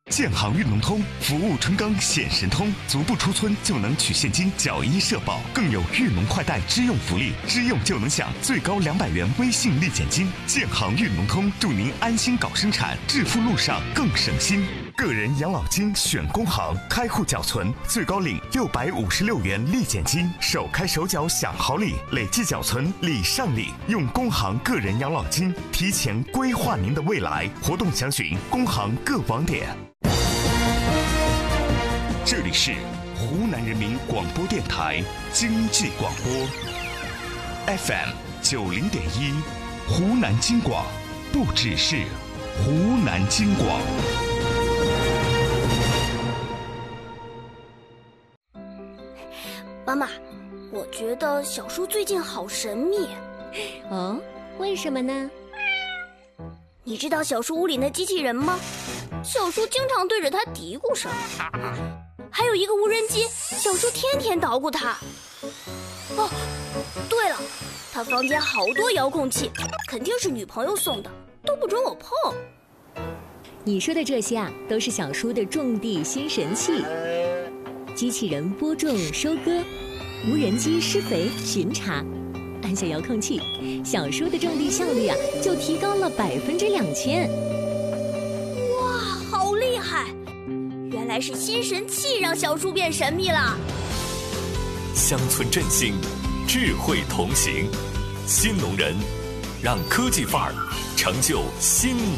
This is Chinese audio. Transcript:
建行运农通，服务春耕显神通，足不出村就能取现金缴医社保，更有运农快贷支用福利，支用就能享最高200元微信立减金。建行运农通，祝您安心搞生产，致富路上更省心。个人养老金选工行，开户缴存最高领656元立减金，手开手缴享好礼，累计缴存礼上礼。用工行个人养老金提前规划您的未来，活动详询工行各网点。这里是湖南人民广播电台经济广播 FM 90.1，湖南经广，不只是湖南经广。 妈妈，我觉得小叔最近好神秘。 哦，为什么呢？ 你知道小叔屋里那机器人吗？小叔经常对着它嘀咕什么。还有一个无人机，小叔天天捣鼓它。哦，对了，他房间好多遥控器，肯定是女朋友送的，都不准我碰。 你说的这些啊，都是小叔的种地新神器。机器人播种收割，无人机施肥巡查，按下遥控器，小叔的种地效率啊就提高了2000%。 哇，好厉害！原来是新神器让小叔变神秘了。 乡村振兴，智慧同行，新农人，让科技范儿成就新农。